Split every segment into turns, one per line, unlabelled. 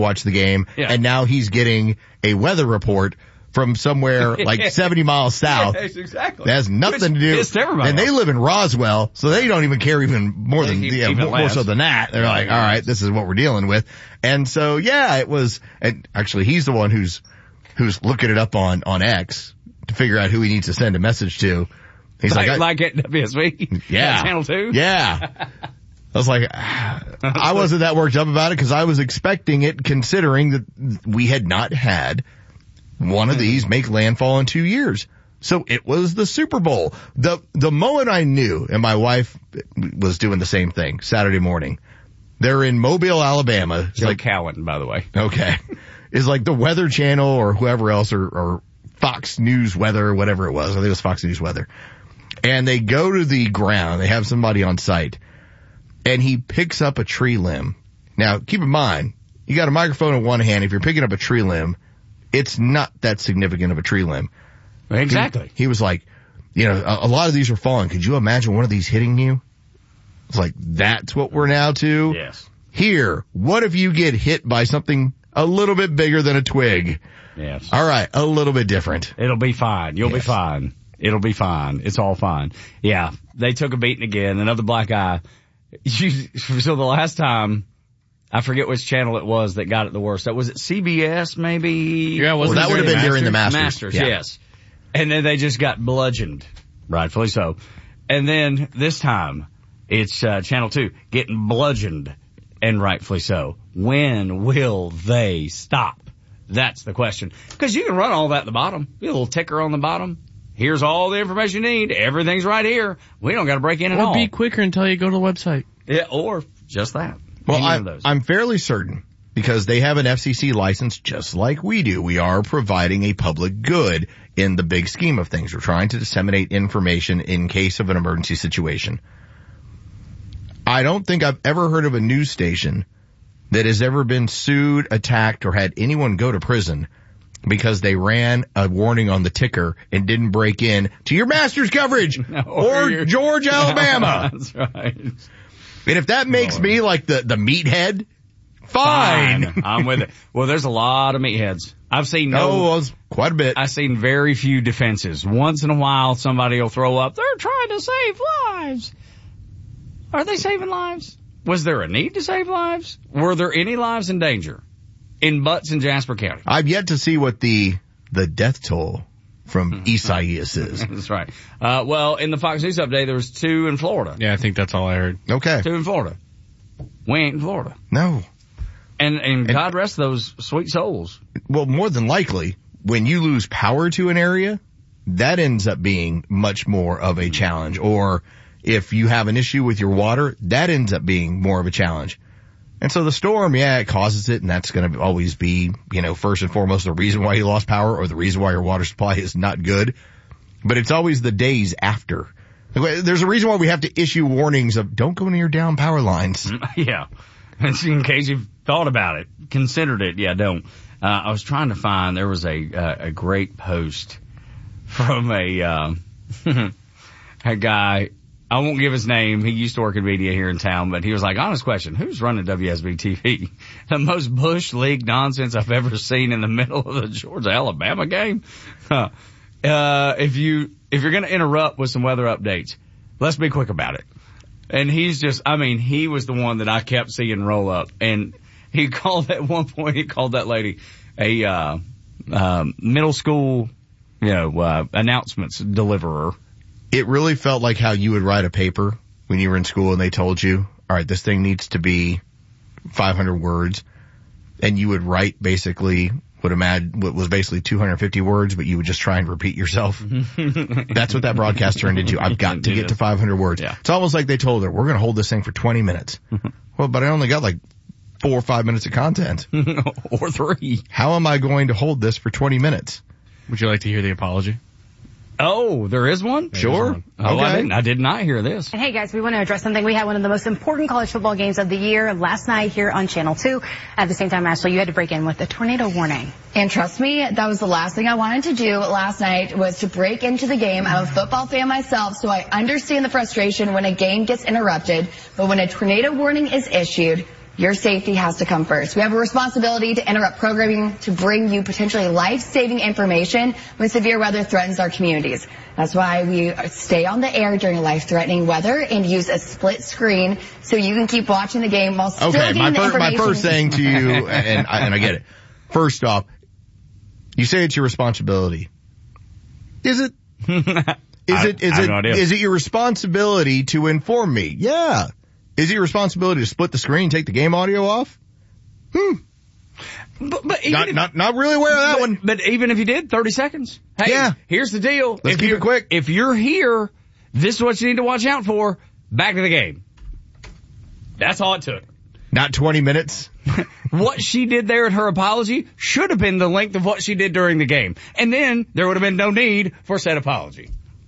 watch the game, and now he's getting a weather report from somewhere like 70 miles south.
Yes, exactly.
That has nothing to do. And they live in Roswell, so they don't even care even more than more so than that. They're like, all right, this is what we're dealing with. And so it was. And actually, he's the one who's looking it up on X to figure out who he needs to send a message to. He's like
at WSB?
Yeah.
Channel 2?
Yeah. I was like, I wasn't that worked up about it because I was expecting it, considering that we had not had one of these make landfall in 2 years. So it was the Super Bowl. The moment I knew, and my wife was doing the same thing Saturday morning. They're in Mobile, Alabama. It's
like Cowan, by the way.
Okay. It's like the Weather Channel or whoever else or Fox News Weather, whatever it was. I think it was Fox News Weather. And they go to the ground. They have somebody on site. And he picks up a tree limb. Now, keep in mind, you got a microphone in one hand. If you're picking up a tree limb, it's not that significant of a tree limb.
Exactly.
He was like, a lot of these are falling. Could you imagine one of these hitting you? It's like, that's what we're now to?
Yes.
Here, what if you get hit by something a little bit bigger than a twig?
Yes.
All right, a little bit different.
It'll be fine. You'll be fine. It'll be fine. It's all fine. Yeah, they took a beating again. Another black eye. So the last time, I forget which channel it was that got it the worst. That was it CBS maybe?
Yeah, that would have been during the Masters.
Masters, yes. And then they just got bludgeoned, rightfully so. And then this time, it's Channel 2 getting bludgeoned, and rightfully so. When will they stop? That's the question. Because you can run all that at the bottom. You a little ticker on the bottom. Here's all the information you need. Everything's right here. We don't got to break in at all.
Or be quicker until you go to the website.
Yeah, or just that.
Well, I'm fairly certain, because they have an FCC license just like we do. We are providing a public good in the big scheme of things. We're trying to disseminate information in case of an emergency situation. I don't think I've ever heard of a news station that has ever been sued, attacked, or had anyone go to prison because they ran a warning on the ticker and didn't break in to your Masters coverage or George, Alabama.
That's right.
And if that makes me like the meathead, fine.
I'm with it. Well, there's a lot of meatheads. I've seen
quite a bit.
I've seen very few defenses. Once in a while, somebody will throw up, they're trying to save lives. Are they saving lives? Was there a need to save lives? Were there any lives in danger in Butts and Jasper County?
I've yet to see what the death toll from Isaias is.
That's right. Well, in the Fox News update, there was 2 in Florida.
Yeah, I think that's all I heard.
Okay.
2 in Florida. We ain't in Florida.
No.
And God rest those sweet souls.
Well, more than likely, when you lose power to an area, that ends up being much more of a challenge. Or if you have an issue with your water, that ends up being more of a challenge. And so the storm, it causes it, and that's going to always be, first and foremost the reason why you lost power or the reason why your water supply is not good. But it's always the days after. There's a reason why we have to issue warnings of don't go near down power lines.
Yeah. In case you've thought about it, considered it, don't. I was trying to find, there was a great post from a guy. I won't give his name. He used to work in media here in town, but he was like, honest question, who's running WSB TV? The most Bush League nonsense I've ever seen in the middle of the Georgia-Alabama game. If you're going to interrupt with some weather updates, let's be quick about it. And he was the one that I kept seeing roll up. And he called at one point, that lady a middle school, announcements deliverer.
It really felt like how you would write a paper when you were in school and they told you, all right, this thing needs to be 500 words. And you would write basically what was basically 250 words, but you would just try and repeat yourself. That's what that broadcast turned into. I've got to get to 500 words. Yeah. It's almost like they told her, we're going to hold this thing for 20 minutes. Well, but I only got like 4 or 5 minutes of content.
Or 3.
How am I going to hold this for 20 minutes?
Would you like to hear the apology?
Oh, there is one?
Sure.
Oh, okay. I did not hear this.
And hey guys, we want to address something. We had one of the most important college football games of the year last night here on Channel 2. At the same time, Ashley, you had to break in with a tornado warning.
And trust me, that was the last thing I wanted to do last night, was to break into the game. I'm a football fan myself, so I understand the frustration when a game gets interrupted. But when a tornado warning is issued, your safety has to come first. We have a responsibility to interrupt programming to bring you potentially life-saving information when severe weather threatens our communities. That's why we stay on the air during life-threatening weather and use a split screen so you can keep watching the game while still getting the information.
My first thing to you, and I get it. First off, you say it's your responsibility. Is it? Is it your responsibility to inform me? Yeah. Is it your responsibility to split the screen, take the game audio off?
But even
not really aware of that one.
But even if you did, 30 seconds. Hey,
yeah.
Here's the deal.
Let's keep it quick.
If you're here, this is what you need to watch out for. Back to the game. That's all it took.
Not 20 minutes.
What she did there at her apology should have been the length of what she did during the game. And then there would have been no need for said apology.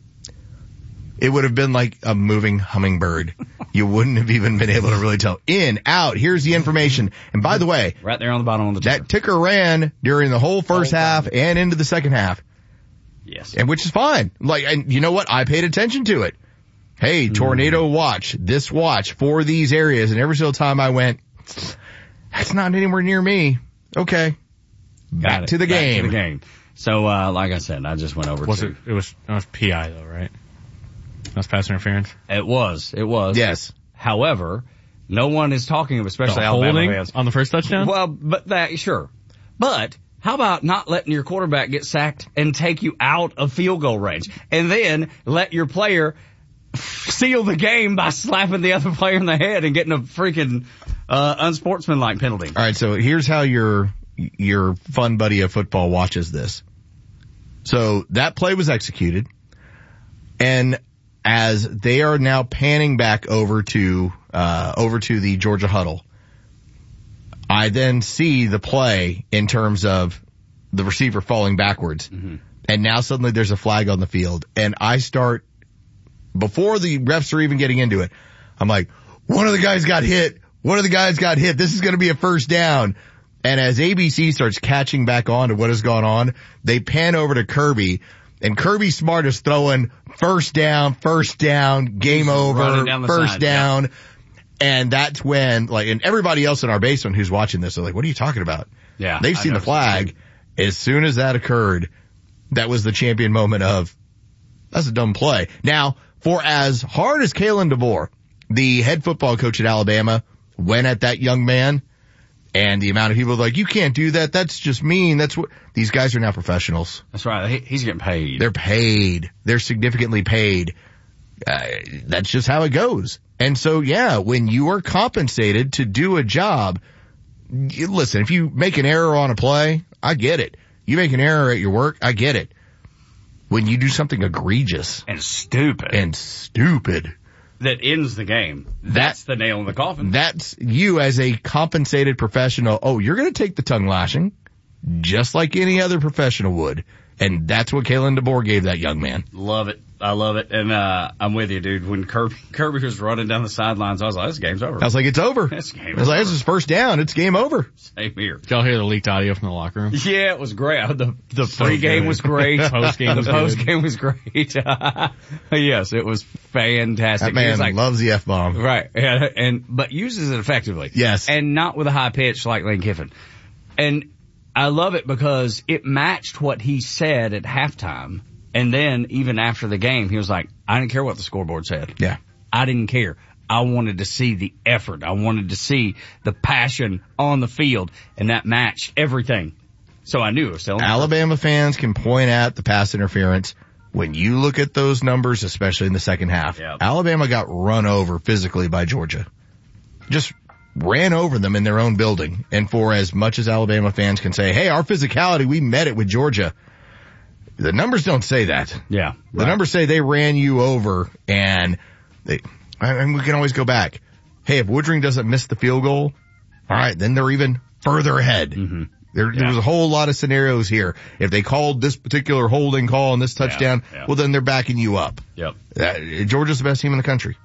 It would have been like a moving hummingbird. You wouldn't have even been able to really tell. In, out, here's the information. And by the way,
right there on the bottom of the ticker.
That ticker ran during the whole first half and into the second half.
Yes.
And which is fine. And you know what? I paid attention to it. Hey, tornado watch, this watch for these areas. And every single time I went, that's not anywhere near me. Okay. Back to the game.
So, like I said, I just went over
to. It was PI though, right? That's pass interference?
It was.
Yes.
However, no one is talking of, especially Alabama fans.
On the first touchdown?
Well, but sure. But how about not letting your quarterback get sacked and take you out of field goal range? And then let your player seal the game by slapping the other player in the head and getting a freaking unsportsmanlike penalty.
All right, so here's how your fun buddy of football watches this. So that play was executed, and as they are now panning back over to the Georgia huddle, I then see the play in terms of the receiver falling backwards. Mm-hmm. And now suddenly there's a flag on the field, and I start, before the refs are even getting into it, I'm like, one of the guys got hit. This is going to be a first down. And as ABC starts catching back on to what has gone on, they pan over to Kirby, and Kirby Smart is throwing first down, game over, first down. Yeah. And that's when, and everybody else in our basement who's watching this are like, what are you talking about?
Yeah.
They've seen the flag. As soon as that occurred, that was the champion moment of, that's a dumb play. Now, for as hard as Kalen DeBoer, the head football coach at Alabama, went at that young man, and the amount of people like, you can't do that. That's just mean. That's what these guys are now professionals.
That's right. He's getting paid.
They're paid. They're significantly paid. That's just how it goes. And so, yeah, when you are compensated to do a job, listen, if you make an error on a play, I get it. You make an error at your work, I get it. When you do something egregious
and stupid that ends the game, that's the nail in the coffin.
That's you as a compensated professional. Oh, you're going to take the tongue lashing just like any other professional would. And that's what Kalen DeBoer gave that young man.
Love it. I love it. And I'm with you, dude. When Kirby was running down the sidelines, I was like, this game's over.
I was like, it's over.
This game
I was like, this is first down. It's game over.
Same here.
Did y'all hear the leaked audio from the locker room?
Yeah, it was great. The pregame was great. The postgame was great. Yes, it was fantastic.
That man loves the F-bomb.
Right. But uses it effectively.
Yes.
And not with a high pitch like Lane Kiffin. And I love it because it matched what he said at halftime. And then even after the game, he was like, I didn't care what the scoreboard said.
Yeah.
I didn't care. I wanted to see the effort. I wanted to see the passion on the field, and that matched everything. So I knew it was still
Alabama fans can point at the pass interference. When you look at those numbers, especially in the second half, Alabama got run over physically by Georgia. Just ran over them in their own building. And for as much as Alabama fans can say, hey, our physicality, we met it with Georgia. The numbers don't say that.
Yeah.
The numbers say they ran you over, and we can always go back. Hey, if Woodring doesn't miss the field goal, all right, then they're even further ahead. Mm-hmm. There was a whole lot of scenarios here. If they called this particular holding call on this touchdown, well, then they're backing you up.
Yep.
Georgia's the best team in the country.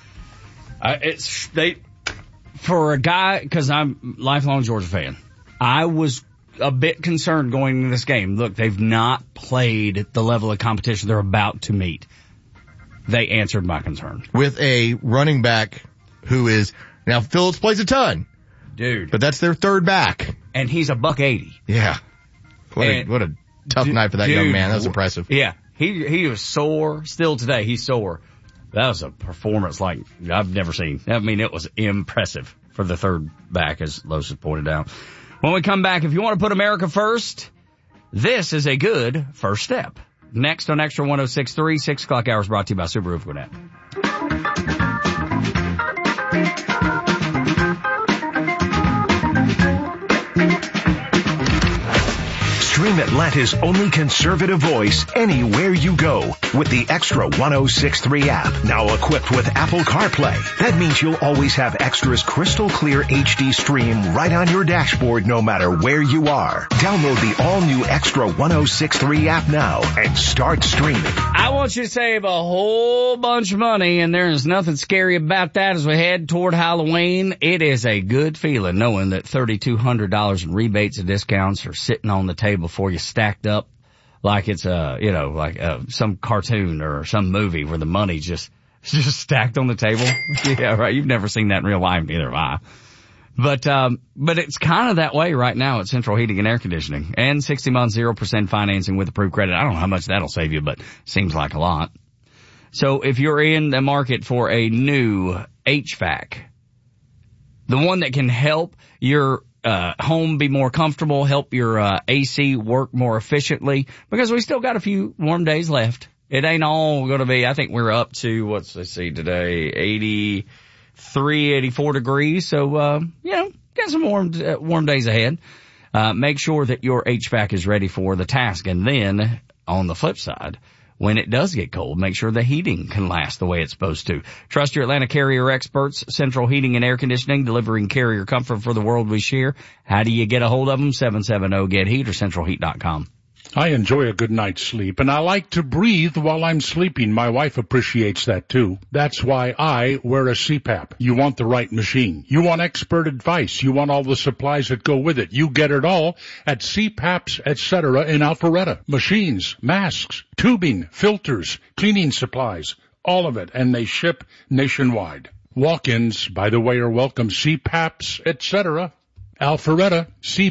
For a guy, because I'm a lifelong Georgia fan, I was a bit concerned going into this game. Look, they've not played the level of competition they're about to meet. They answered my concern.
With a running back who is, now Phillips plays a ton,
Dude.
But that's their third back.
And he's $180.
Yeah. What a tough night for that young man. That was impressive.
Yeah. He was sore. Still today, he's sore. That was a performance like I've never seen. I mean, it was impressive for the third back, as Los has pointed out. When we come back, if you want to put America first, this is a good first step. Next on Extra 106.3, 6 o'clock hours brought to you by Subaru of Gwinnett.
Stream Atlanta's only conservative voice anywhere you go with the Extra 106.3 app, now equipped with Apple CarPlay. That means you'll always have Extra's crystal clear HD stream right on your dashboard no matter where you are. Download the all-new Extra 106.3 app now and start streaming.
I want you to save a whole bunch of money, and there is nothing scary about that as we head toward Halloween. It is a good feeling knowing that $3,200 in rebates and discounts are sitting on the table for you, stacked up like it's some cartoon or some movie where the money's just stacked on the table. Yeah, right. You've never seen that in real life, neither have I. But it's kind of that way right now at Central Heating and Air Conditioning, and 60 months 0% financing with approved credit. I don't know how much that'll save you, but seems like a lot. So if you're in the market for a new HVAC, the one that can help your home be more comfortable, help your AC work more efficiently, because we still got a few warm days left. It ain't all going to be, I think we're up to, let's see today, 83, 84 degrees. So, got some warm days ahead. Make sure that your HVAC is ready for the task. And then on the flip side, when it does get cold, make sure the heating can last the way it's supposed to. Trust your Atlanta Carrier experts, Central Heating and Air Conditioning, delivering Carrier comfort for the world we share. How do you get a hold of them? 770-GET-HEAT or centralheat.com.
I enjoy a good night's sleep, and I like to breathe while I'm sleeping. My wife appreciates that, too. That's why I wear a CPAP. You want the right machine. You want expert advice. You want all the supplies that go with it. You get it all at CPAPs, etc. in Alpharetta. Machines, masks, tubing, filters, cleaning supplies, all of it, and they ship nationwide. Walk-ins, by the way, are welcome. CPAPs, etc. Alpharetta,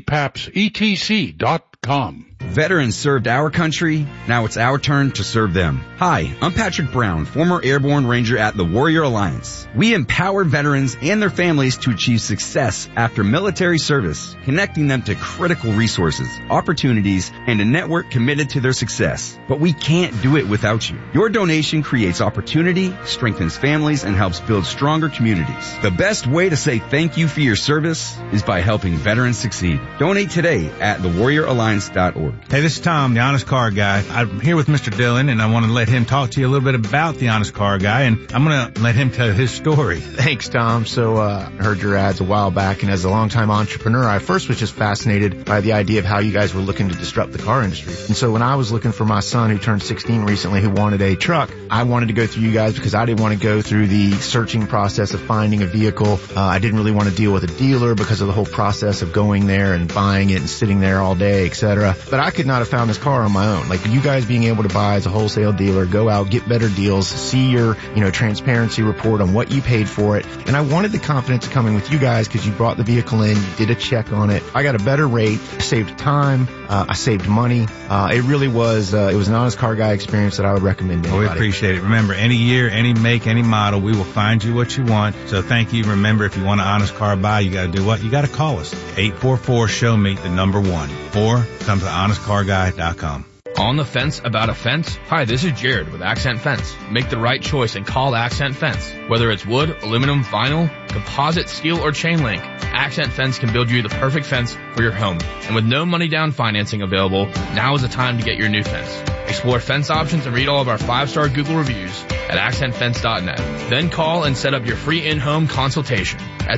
CPAPs,
Veterans served our country. Now it's our turn to serve them. Hi, I'm Patrick Brown, former Airborne Ranger at the Warrior Alliance. We empower veterans and their families to achieve success after military service, connecting them to critical resources, opportunities, and a network committed to their success. But we can't do it without you. Your donation creates opportunity, strengthens families, and helps build stronger communities. The best way to say thank you for your service is by helping veterans succeed. Donate today at thewarrioralliance.org.
Hey, this is Tom, the Honest Car Guy. I'm here with Mr. Dillon, and I want to let him talk to you a little bit about the Honest Car Guy, and I'm going to let him tell his story.
Thanks, Tom. So, I heard your ads a while back, and as a longtime entrepreneur, I first was just fascinated by the idea of how you guys were looking to disrupt the car industry. And so when I was looking for my son who turned 16 recently who wanted a truck, I wanted to go through you guys because I didn't want to go through the searching process of finding a vehicle. I didn't really want to deal with a dealer because of the whole process of going there and buying it and sitting there all day, etc. But I could not have found this car on my own. Like you guys being able to buy as a wholesale dealer, go out, get better deals, see your, transparency report on what you paid for it. And I wanted the confidence of coming with you guys because you brought the vehicle in, you did a check on it. I got a better rate, saved time, I saved money. It really was, it was an Honest Car Guy experience that I would recommend to anybody.
We appreciate it. Remember, any year, any make, any model, we will find you what you want. So thank you. Remember, if you want an Honest Car Buy, you got to do what? You got to call us. 844-SHOW-ME, the number 1. Or come to honestcarguy.com.
On the fence about a fence? Hi, this is Jared with Accent Fence. Make the right choice and call Accent Fence. Whether it's wood, aluminum, vinyl, composite, steel, or chain link, Accent Fence can build you the perfect fence for your home. And with no money down financing available, now is the time to get your new fence. Explore fence options and read all of our 5-star Google reviews at accentfence.net. Then call and set up your free in-home consultation at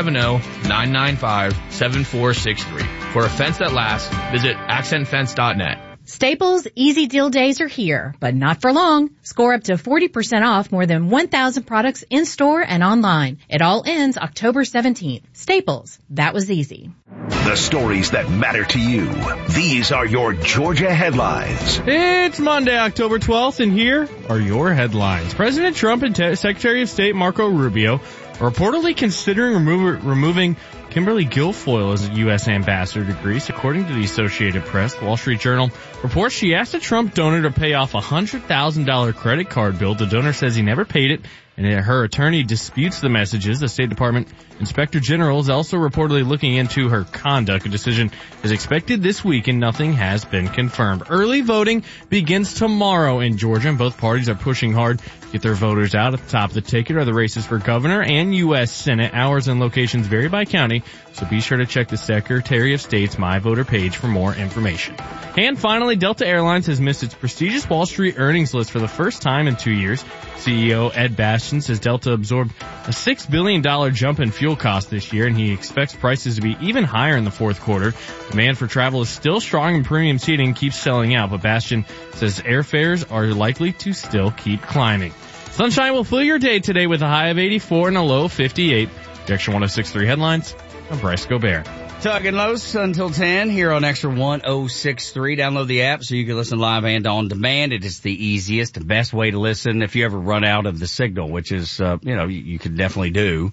770-995-7463. For a fence that lasts, visit accentfence.net.
Staples Easy Deal Days are here, but not for long. Score up to 40% off more than 1,000 products in-store and online. It all ends October 17th. Staples, that was easy.
The stories that matter to you. These are your Georgia headlines.
It's Monday, October 12th, and here are your headlines. President Trump and Secretary of State Marco Rubio are reportedly considering removing Kimberly Guilfoyle is a U.S. ambassador to Greece, according to the Associated Press. The Wall Street Journal reports she asked a Trump donor to pay off a $100,000 credit card bill. The donor says he never paid it, and her attorney disputes the messages. The State Department Inspector General is also reportedly looking into her conduct. A decision is expected this week, and nothing has been confirmed. Early voting begins tomorrow in Georgia, and both parties are pushing hard to get their voters out. At the top of the ticket are the races for governor and U.S. Senate. Hours and locations vary by county, so be sure to check the Secretary of State's My Voter page for more information. And finally, Delta Airlines has missed its prestigious Wall Street earnings list for the first time in 2 years. CEO Ed Bastian says Delta absorbed a $6 billion jump in fuel costs this year, and he expects prices to be even higher in the fourth quarter. Demand for travel is still strong, and premium seating keeps selling out, but Bastian says airfares are likely to still keep climbing. Sunshine will fill your day today with a high of 84 and a low of 58. The Extra 106.3 headlines. I'm Bryce Gobert.
Tuck and Los until 10 here on Extra 106.3. Download the app so you can listen live and on demand. It is the easiest and best way to listen if you ever run out of the signal, which is, you can definitely do.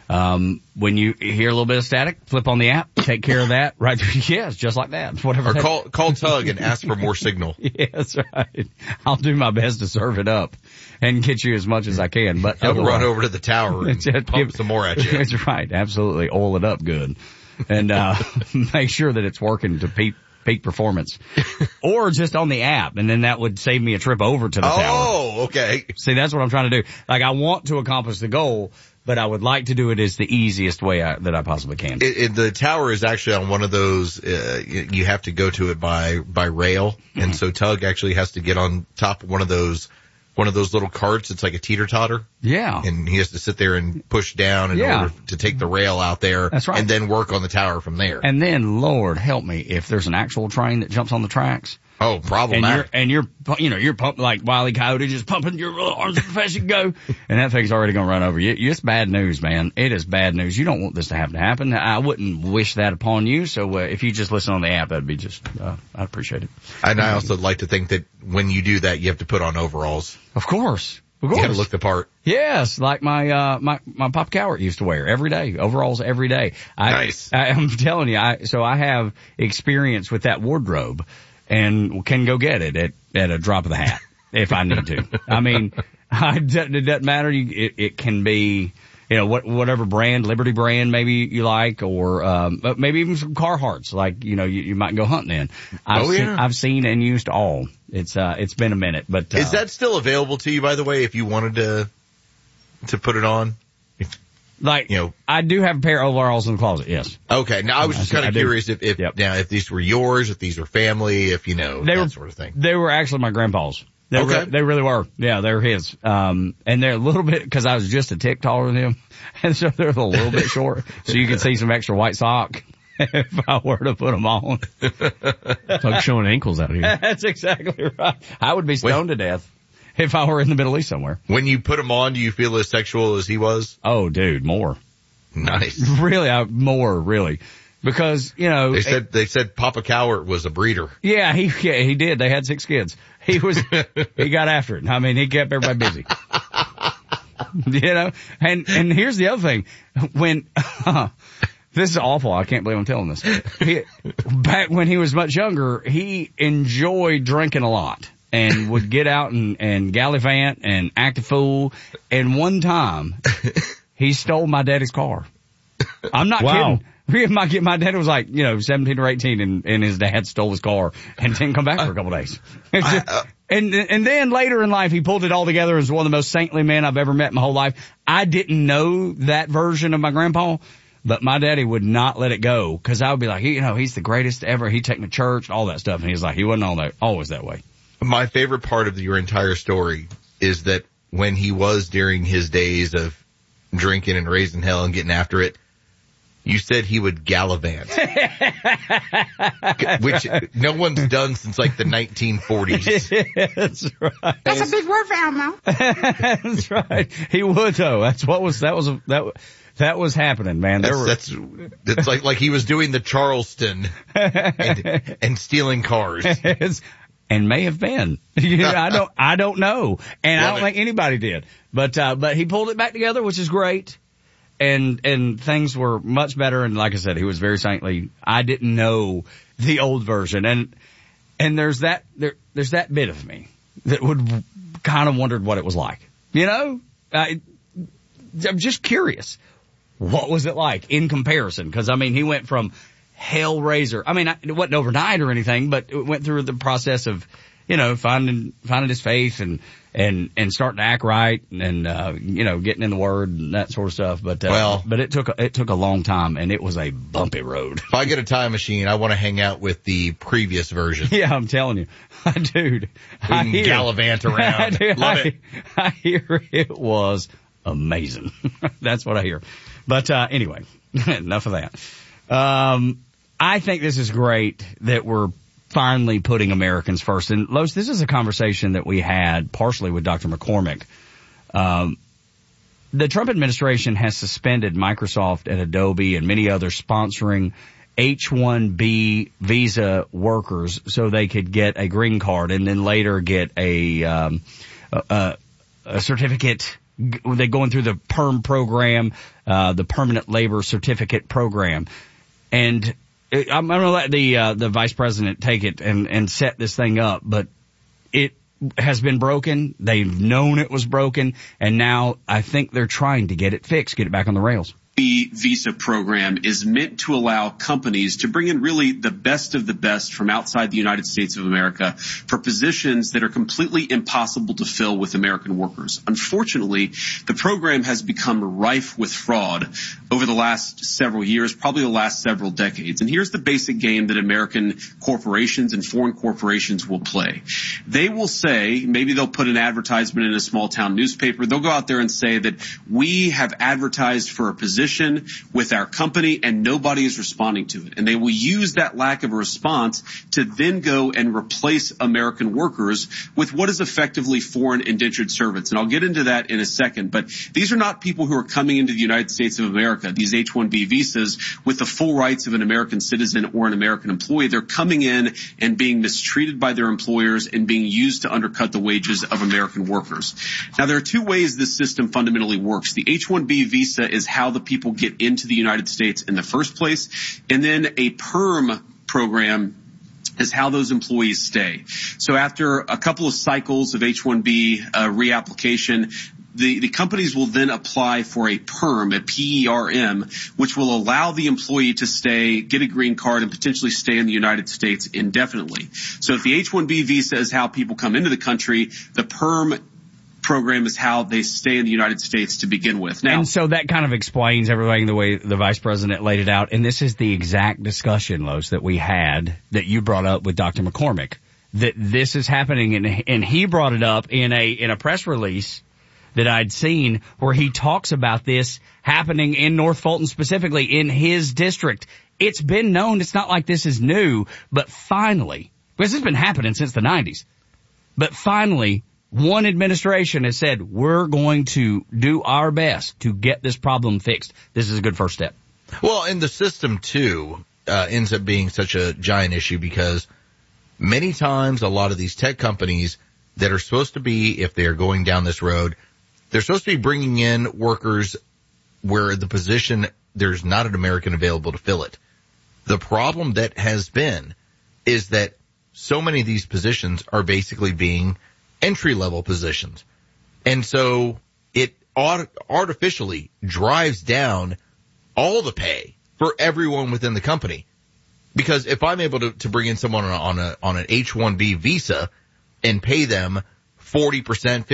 When you hear a little bit of static, flip on the app, take care of that. Right. Yes, just like that. Whatever.
Or call Tug and ask for more signal.
Yeah, that's right. I'll do my best to serve it up and get you as much as I can. But
He'll run over to the tower and pump some more at you.
That's right. Absolutely. Oil it up good. And, make sure that it's working to peak performance. Or just on the app, and then that would save me a trip over to the tower.
Oh, okay.
See, that's what I'm trying to do. Like, I want to accomplish the goal, but I would like to do it as the easiest way that I possibly can.
The tower is actually on one of those, you have to go to it by rail. And so Tug actually has to get on top of one of those little carts. It's like a teeter-totter.
Yeah.
And he has to sit there and push down in order to take the rail out there.
That's right.
And then work on the tower from there.
And then, Lord help me, if there's an actual train that jumps on the tracks.
Oh, problematic.
And you're pumping like Wile E. Coyote, just pumping your arms as fast as you can go. And that thing's already going to run over you. It's bad news, man. It is bad news. You don't want this to happen. I wouldn't wish that upon you. So, if you just listen on the app, that'd be just, I'd appreciate it.
And I also like to think that when you do that, you have to put on overalls.
Of course.
You got to look the part.
Yes, like my Pop Cowart used to wear every day, overalls every day.
Nice.
I'm telling you, I have experience with that wardrobe and can go get it at a drop of the hat if I need to. I mean, it doesn't matter. It can be, whatever brand, Liberty brand maybe you like, or maybe even some Carhartts, like, you might go hunting in. I've seen and used all. It's been a minute, but
is that still available to you, by the way, if you wanted to put it on?
I do have a pair of overalls in the closet, yes.
Okay. Now I was just kind of curious if these were yours, if these were family, if that sort of thing.
They were actually my grandpa's. They really were. Yeah, they were his. And they're a little bit, cause I was just a tick taller than him. And so they're a little bit short. So you can see some extra white sock if I were to put them on.
Like showing ankles out here.
That's exactly right. I would be stoned to death if I were in the Middle East somewhere.
When you put them on, do you feel as sexual as he was?
Oh, dude, more.
Nice.
Really, more, really. Because,
They said Papa Cowart was a breeder.
Yeah, he did. They had 6 kids. He got after it. I mean, he kept everybody busy. And here's the other thing. When, this is awful. I can't believe I'm telling this. Back when he was much younger, he enjoyed drinking a lot and would get out and gallivant and act a fool. And one time, he stole my daddy's car. I'm not kidding. My dad was like, 17 or 18 and his dad stole his car and didn't come back for a couple of days. And then later in life, he pulled it all together as one of the most saintly men I've ever met in my whole life. I didn't know that version of my grandpa, but my daddy would not let it go, cause I would be like, he's the greatest ever. He'd take me to church, all that stuff. And he was like, he wasn't always that way.
My favorite part of your entire story is that when he was during his days of drinking and raising hell and getting after it, you said he would gallivant, which no one's done since like the 1940s.
That's right.
That's a big word for him, though.
That's right. He would though. That was happening, man.
That's like he was doing the Charleston and stealing cars.
And may have been. I don't know. And I don't think anybody did. But he pulled it back together, which is great. and things were much better. And like I said, he was very saintly. I didn't know the old version. And there's that bit of me that would kind of wondered what it was like. You know, I'm just curious. What was it like in comparison? Cause I mean, he went from Hellraiser. I mean, it wasn't overnight or anything, but it went through the process of, you know, finding his faith and starting to act right and, you know, getting in the word and that sort of stuff. But it took a long time and it was a bumpy road.
If I get a time machine, I want to hang out with the previous version.
Yeah, I'm telling you. Dude.
I hear, gallivant around. Love it.
I hear it was amazing. That's what I hear. But, anyway, enough of that. I think this is great that we're finally putting Americans first. And Los, this is a conversation that we had partially with Dr. McCormick. The Trump administration has suspended Microsoft and Adobe and many others sponsoring H-1B visa workers so they could get a green card and then later get a certificate. They're going through the PERM program, the Permanent Labor Certificate program. And I'm going to let the vice president take it and set this thing up, but it has been broken. They've known it was broken, and now I think they're trying to get it fixed, get it back on the rails.
The visa program is meant to allow companies to bring in really the best of the best from outside the United States of America for positions that are completely impossible to fill with American workers. Unfortunately, the program has become rife with fraud over the last several years, probably the last several decades. And here's the basic game that American corporations and foreign corporations will play. They will say, maybe they'll put an advertisement in a small town newspaper. They'll go out there and say that we have advertised for a position with our company and nobody is responding to it. And they will use that lack of a response to then go and replace American workers with what is effectively foreign indentured servants. And I'll get into that in a second. But these are not people who are coming into the United States of America, these H-1B visas with the full rights of an American citizen or an American employee. They're coming in and being mistreated by their employers and being used to undercut the wages of American workers. Now, there are two ways this system fundamentally works. The H-1B visa is how the people get into the United States in the first place, and then a PERM program is how those employees stay. So after a couple of cycles of H-1B reapplication, the companies will then apply for a PERM, a PERM, which will allow the employee to stay, get a green card, and potentially stay in the United States indefinitely. So if the H-1B visa is how people come into the country, the PERM program is how they stay in the United States to begin with. Now,
and so that kind of explains everything the way the vice president laid it out. And this is the exact discussion, Los, that we had that you brought up with Dr. McCormick, that this is happening. And he brought it up in a press release that I'd seen where he talks about this happening in North Fulton, specifically in his district. It's been known. It's not like this is new, but finally, because it's been happening since the 90s, but finally, one administration has said, we're going to do our best to get this problem fixed. This is a good first step.
Well, and the system, too, ends up being such a giant issue because many times a lot of these tech companies that are supposed to be, if they are going down this road, they're supposed to be bringing in workers where the position, there's not an American available to fill it. The problem that has been is that so many of these positions are basically being entry-level positions. And so it artificially drives down all the pay for everyone within the company. Because if I'm able to bring in someone on an H-1B visa and pay them 40%, 50%,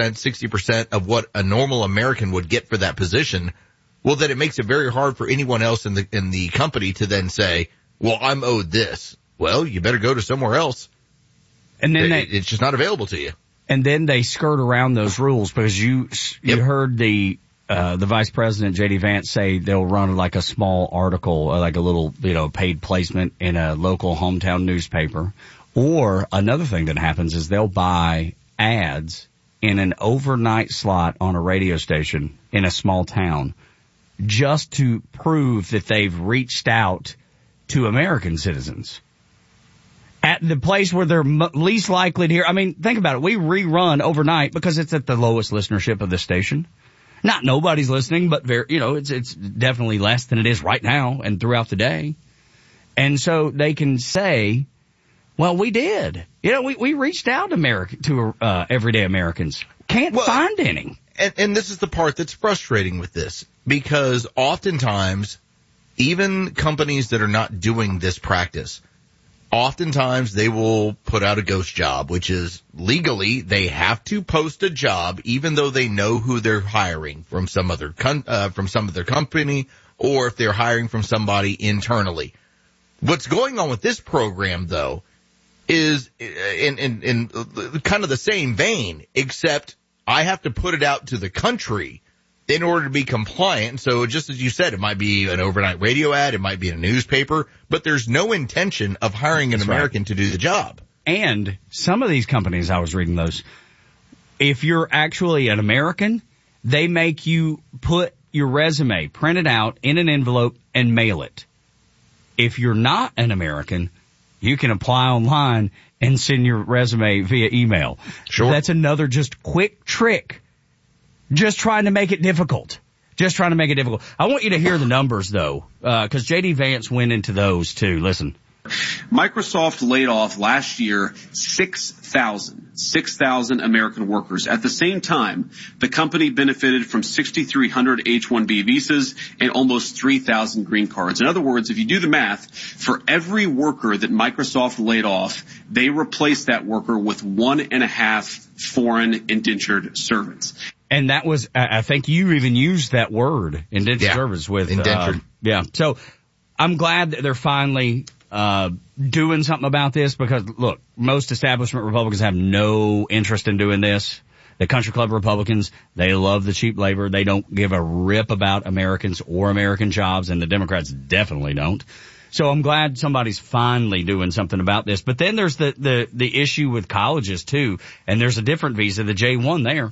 60% of what a normal American would get for that position, well, then it makes it very hard for anyone else in the company to then say, well, I'm owed this. Well, you better go to somewhere else.
And then
it's just not available to you.
And then they skirt around those rules because you heard the vice president, J.D. Vance, say they'll run like a small article, like a little, paid placement in a local hometown newspaper. Or another thing that happens is they'll buy ads in an overnight slot on a radio station in a small town just to prove that they've reached out to American citizens at the place where they're least likely to hear. I mean, think about it. We rerun overnight because it's at the lowest listenership of the station. Not nobody's listening, but it's definitely less than it is right now and throughout the day. And so they can say, well, we did. We reached out to everyday Americans. Can't find any.
And this is the part that's frustrating with this, because oftentimes, even companies that are not doing this practice, oftentimes they will put out a ghost job, which is legally they have to post a job even though they know who they're hiring from some other company, or if they're hiring from somebody internally. What's going on with this program, though, is in kind of the same vein, except I have to put it out to the country in order to be compliant. So just as you said, it might be an overnight radio ad, it might be a newspaper, but there's no intention of hiring an American to do the job.
And some of these companies, I was reading those, if you're actually an American, they make you put your resume, print it out in an envelope, and mail it. If you're not an American, you can apply online and send your resume via email.
Sure.
That's another just quick trick. Just trying to make it difficult. I want you to hear the numbers, though, because J.D. Vance went into those, too. Listen.
Microsoft laid off last year 6,000 American workers. At the same time, the company benefited from 6,300 H-1B visas and almost 3,000 green cards. In other words, if you do the math, for every worker that Microsoft laid off, they replaced that worker with 1.5 foreign indentured servants.
And that was, I think you even used that word, indentured servants, with
indentured.
So I'm glad that they're finally doing something about this, because look, most establishment Republicans have no interest in doing this. The country club Republicans, they love the cheap labor. They don't give a rip about Americans or American jobs, and the Democrats definitely don't. So I'm glad somebody's finally doing something about this. But then there's the issue with colleges too, and there's a different visa, the J-1 there.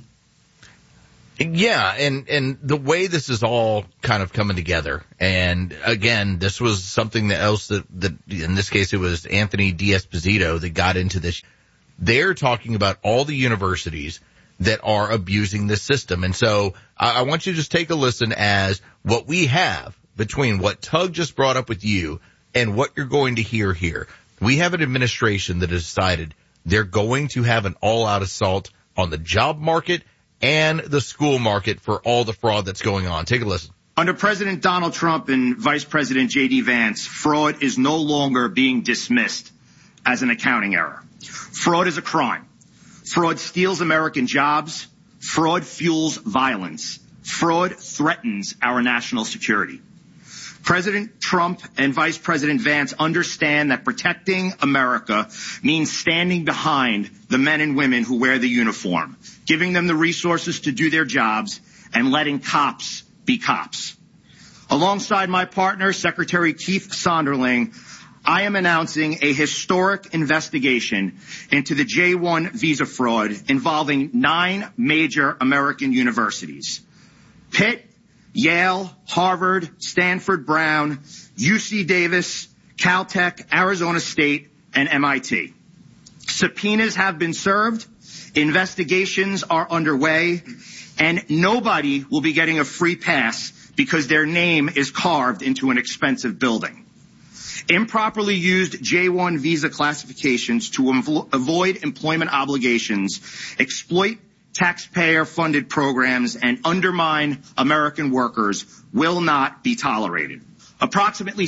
Yeah, and the way this is all kind of coming together, and again, this was something else that in this case it was Anthony D'Esposito that got into this. They're talking about all the universities that are abusing this system. And so I want you to just take a listen as what we have between what Tug just brought up with you and what you're going to hear here. We have an administration that has decided they're going to have an all-out assault on the job market and the school market for all the fraud that's going on. Take a listen.
Under President Donald Trump and Vice President J.D. Vance, fraud is no longer being dismissed as an accounting error. Fraud is a crime. Fraud steals American jobs. Fraud fuels violence. Fraud threatens our national security. President Trump and Vice President Vance understand that protecting America means standing behind the men and women who wear the uniform, giving them the resources to do their jobs, and letting cops be cops. Alongside my partner, Secretary Keith Sonderling, I am announcing a historic investigation into the J-1 visa fraud involving 9 major American universities: Pitt, Yale, Harvard, Stanford, Brown, UC Davis, Caltech, Arizona State, and MIT. Subpoenas have been served, investigations are underway, and nobody will be getting a free pass because their name is carved into an expensive building. Improperly used J-1 visa classifications to avoid employment obligations, exploit taxpayer-funded programs, and undermine American workers will not be tolerated. Approximately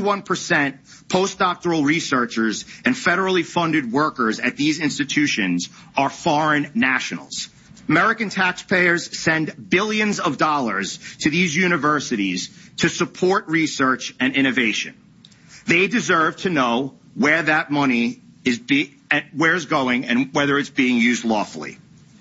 61% postdoctoral researchers and federally funded workers at these institutions are foreign nationals. American taxpayers send billions of dollars to these universities to support research and innovation. They deserve to know where that money is where it's going and whether it's being used lawfully.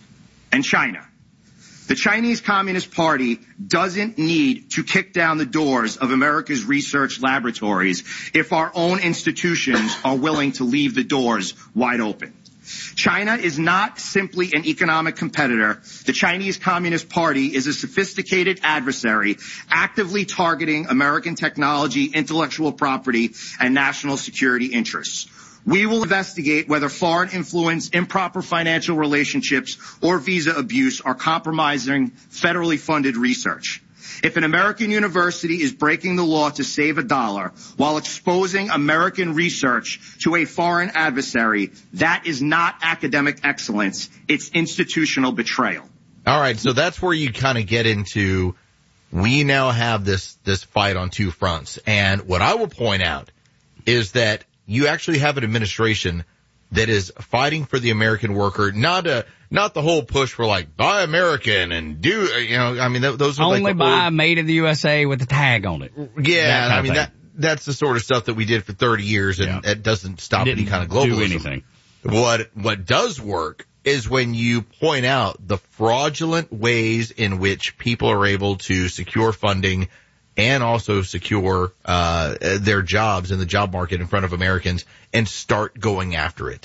And China. The Chinese Communist Party doesn't need to kick down the doors of America's research laboratories if our own institutions are willing to leave the doors wide open. China is not simply an economic competitor. The Chinese Communist Party is a sophisticated adversary actively targeting American technology, intellectual property, and national security interests. We will investigate whether foreign influence, improper financial relationships, or visa abuse are compromising federally funded research. If an American university is breaking the law to save a dollar while exposing American research to a foreign adversary, that is not academic excellence. It's institutional betrayal.
All right, so that's where you kind of get into, we now have this fight on two fronts. And what I will point out is that you actually have an administration that is fighting for the American worker, not the whole push for like buy American and do, I mean, those are
only
like
buy made in the USA with a tag on it.
Yeah, I mean that's the sort of stuff that we did for 30 years, and it doesn't stop any kind of globalism.
Do anything.
What does work is when you point out the fraudulent ways in which people are able to secure funding and also secure their jobs in the job market in front of Americans and start going after it.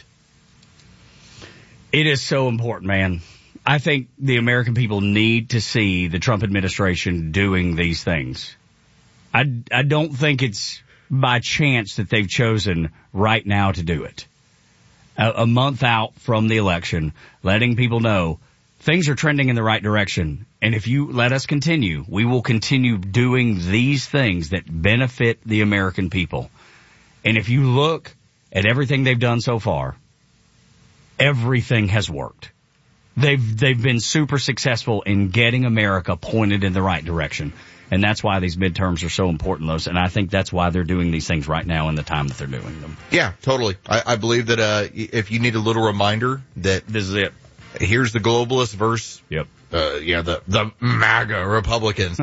It is so important, man. I think the American people need to see the Trump administration doing these things. I don't think it's by chance that they've chosen right now to do it. A month out from the election, letting people know things are trending in the right direction. And if you let us continue, we will continue doing these things that benefit the American people. And if you look at everything they've done so far, everything has worked. They've been super successful in getting America pointed in the right direction. And that's why these midterms are so important, Los. And I think that's why they're doing these things right now in the time that they're doing them.
Yeah, totally. I believe that if you need a little reminder that
this is it.
Here's the globalists versus the MAGA Republicans.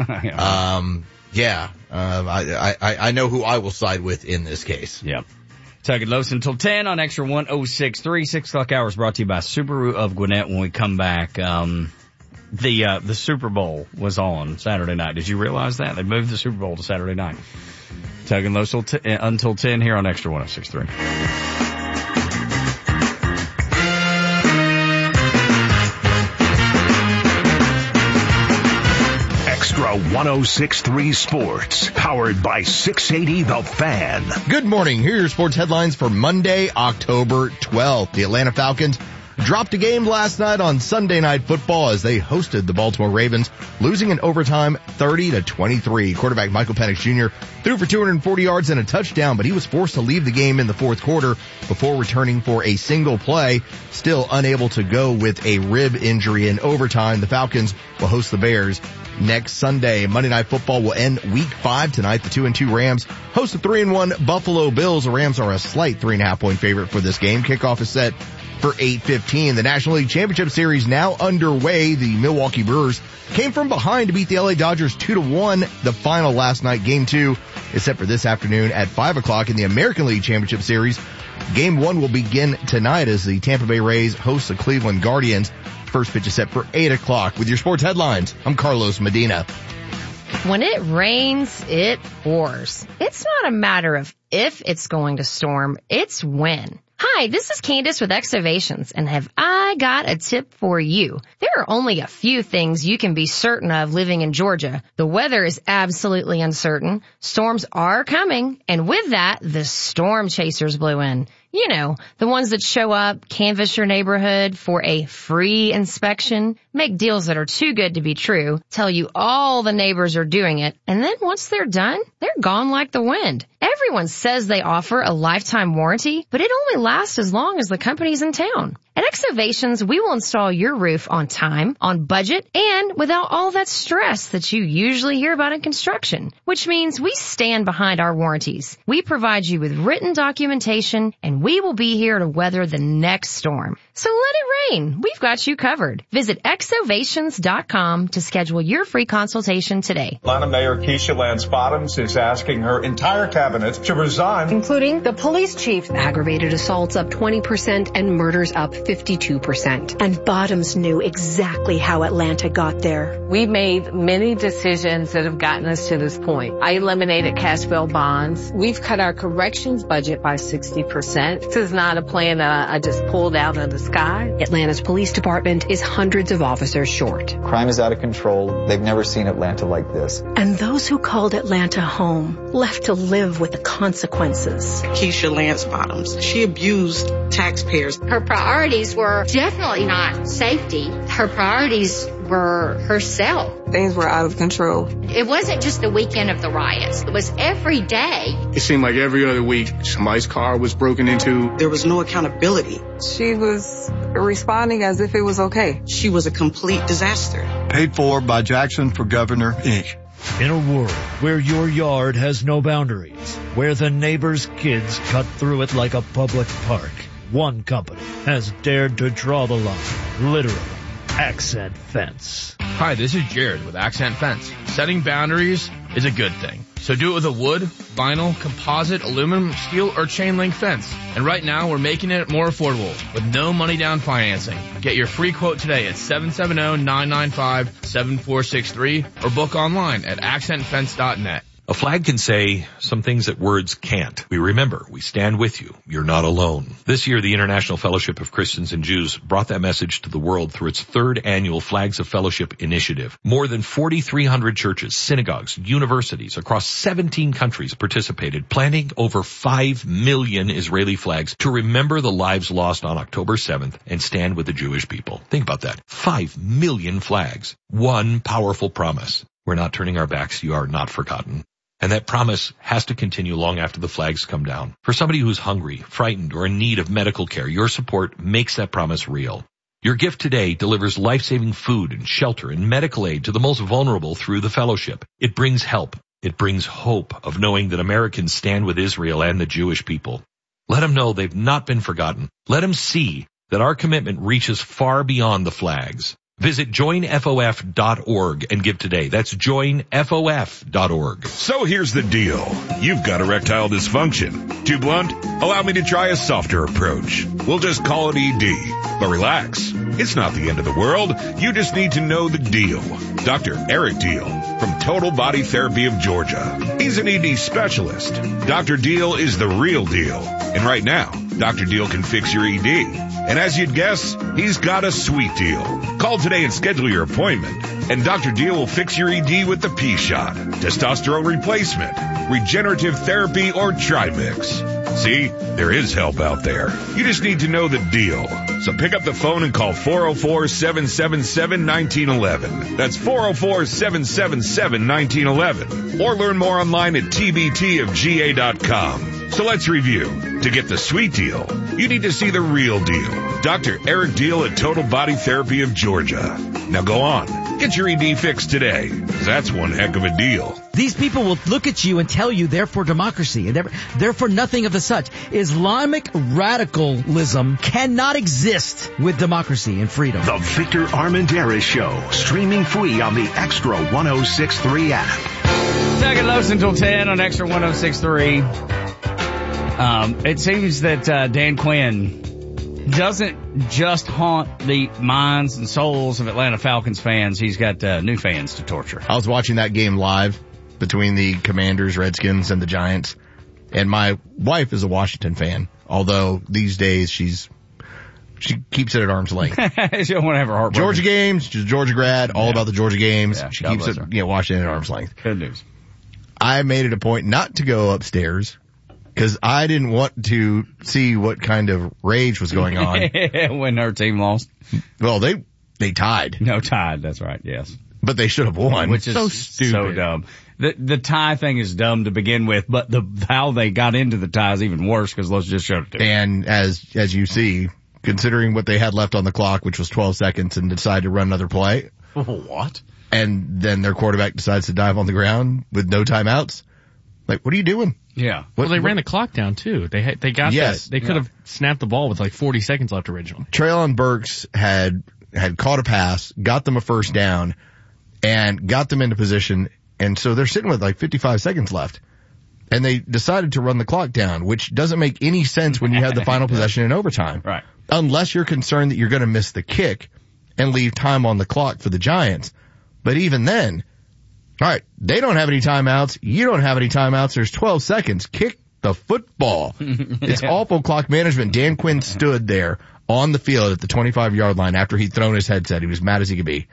I know who I will side with in this case.
Yep. Tuck and Los until 10 on Extra 106.3. 6 o'clock hours brought to you by Subaru of Gwinnett. When we come back, the Super Bowl was on Saturday night. Did you realize that? They moved the Super Bowl to Saturday night. Tuck and Los until 10 here on Extra 106.3.
Extra 106.3 Sports, powered by 680 The Fan.
Good morning. Here are your sports headlines for Monday, October 12th. The Atlanta Falcons dropped a game last night on Sunday Night Football as they hosted the Baltimore Ravens, losing in overtime 30-23. Quarterback Michael Penix Jr. threw for 240 yards and a touchdown, but he was forced to leave the game in the fourth quarter before returning for a single play, still unable to go with a rib injury in overtime. The Falcons will host the Bears next Sunday. Monday Night Football will end Week 5 tonight. The 2-2 Rams host the 3-1 Buffalo Bills. The Rams are a slight 3.5-point favorite for this game. Kickoff is set for 8:15. The National League Championship Series now underway. The Milwaukee Brewers came from behind to beat the LA Dodgers 2-1. The final last night, Game 2, is set for this afternoon at 5 o'clock in the American League Championship Series. Game 1 will begin tonight as the Tampa Bay Rays host the Cleveland Guardians. First pitch is set for 8 o'clock. With your sports headlines, I'm Carlos Medina.
When it rains, it pours. It's not a matter of if it's going to storm, it's when. Hi, this is Candace with Excavations, and have I got a tip for you. There are only a few things you can be certain of living in Georgia. The weather is absolutely uncertain. Storms are coming, and with that, the storm chasers blew in. You know, the ones that show up, canvass your neighborhood for a free inspection, make deals that are too good to be true, tell you all the neighbors are doing it, and then once they're done, they're gone like the wind. Everyone says they offer a lifetime warranty, but it only lasts as long as the company's in town. At Excavations, we will install your roof on time, on budget, and without all that stress that you usually hear about in construction, which means we stand behind our warranties. We provide you with written documentation, and we will be here to weather the next storm. So let it rain. We've got you covered. Visit exovations.com to schedule your free consultation today.
Atlanta Mayor Keisha Lance Bottoms is asking her entire cabinet to resign,
including the police chief. Aggravated assaults up 20% and murders up 52%. And Bottoms knew exactly how Atlanta got there.
We made many decisions that have gotten us to this point. I eliminated cash bail bonds. We've cut our corrections budget by 60%. This is not a plan that I just pulled out of the sky.
Atlanta's police department is hundreds of officers short.
Crime is out of control. They've never seen Atlanta like this.
And those who called Atlanta home left to live with the consequences.
Keisha Lance Bottoms, she abused taxpayers.
Her priorities were definitely not safety. Her priorities were herself.
Things were out of control.
It wasn't just the weekend of the riots. It was every day.
It seemed like every other week somebody's car was broken into.
There was no accountability.
She was responding as if it was okay.
She was a complete disaster.
Paid for by Jackson for Governor, Inc.
In a world where your yard has no boundaries, where the neighbor's kids cut through it like a public park, one company has dared to draw the line, literally. Accent Fence.
Hi, this is Jared with Accent Fence. Setting boundaries is a good thing. So do it with a wood, vinyl, composite, aluminum, steel, or chain link fence. And right now we're making it more affordable with no money down financing. Get your free quote today at 770-995-7463 or book online at accentfence.net.
A flag can say some things that words can't. We remember, we stand with you. You're not alone. This year, the International Fellowship of Christians and Jews brought that message to the world through its third annual Flags of Fellowship initiative. More than 4,300 churches, synagogues, universities across 17 countries participated, planting over 5 million Israeli flags to remember the lives lost on October 7th and stand with the Jewish people. Think about that. 5 million flags. One powerful promise. We're not turning our backs. You are not forgotten. And that promise has to continue long after the flags come down. For somebody who's hungry, frightened, or in need of medical care, your support makes that promise real. Your gift today delivers life-saving food and shelter and medical aid to the most vulnerable through the fellowship. It brings help. It brings hope of knowing that Americans stand with Israel and the Jewish people. Let them know they've not been forgotten. Let them see that our commitment reaches far beyond the flags. Visit joinfof.org and give today. That's joinfof.org.
So here's the deal. You've got erectile dysfunction. Too blunt? Allow me to try a softer approach. We'll just call it ED. But relax. It's not the end of the world. You just need to know the deal. Dr. Eric Deal from Total Body Therapy of Georgia. He's an ED specialist. Dr. Deal is the real deal. And right now, Dr. Deal can fix your ED. And as you'd guess, he's got a sweet deal. Call today and schedule your appointment. And Dr. Deal will fix your ED with the P-Shot, testosterone replacement, regenerative therapy, or Trimix. See, there is help out there. You just need to know the deal. So pick up the phone and call 404-777-1911. That's 404-777-1911. Or learn more online at tbtofga.com. So let's review. To get the sweet deal, you need to see the real deal. Dr. Eric Deal at Total Body Therapy of Georgia. Now go on. Get your ED fixed today. That's one heck of a deal.
These people will look at you and tell you they're for democracy, and they're for nothing of the such. Islamic radicalism cannot exist with democracy and freedom.
The Victor Armendariz Show, streaming free on the Extra 106.3 app.
Second Lows until 10 on Extra 106.3. It seems that Dan Quinn doesn't just haunt the minds and souls of Atlanta Falcons fans. He's got new fans to torture.
I was watching that game live between the Commanders, Redskins, and the Giants. And my wife is a Washington fan, although these days she keeps it at arm's length.
She don't want to have her heart broken.
Georgia games, she's a Georgia grad, all about the Georgia games.
Yeah,
she
God
keeps it, Washington at arm's length.
Good news.
I made it a point not to go upstairs because I didn't want to see what kind of rage was going on.
When her team lost.
Well, they tied.
No, tied. That's right. Yes.
But they should have won.
Which is
so stupid.
So dumb. The tie thing is dumb to begin with, but how they got into the tie is even worse because let's just show it to them.
And as you see, considering what they had left on the clock, which was 12 seconds, and decided to run another play.
What?
And then their quarterback decides to dive on the ground with no timeouts. Like, what are you doing?
Yeah.
Well, they ran the clock down too. They got
Yes.
that. They could have snapped the ball with like 40 seconds left originally.
Treylon Burks had caught a pass, got them a first down, and got them into position. And so they're sitting with like 55 seconds left. And they decided to run the clock down, which doesn't make any sense when you have the final possession in overtime.
Right.
Unless you're concerned that you're going to miss the kick and leave time on the clock for the Giants. But even then, all right, they don't have any timeouts. You don't have any timeouts. There's 12 seconds. Kick the football. It's awful clock management. Dan Quinn stood there on the field at the 25-yard line after he'd thrown his headset. He was mad as he could be.